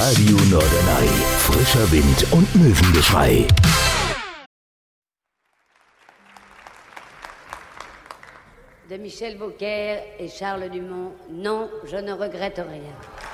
Radio Norderney. Frischer Wind und Möwengeschrei. De Michel Beaucaire et Charles Dumont. Non, je ne regrette rien.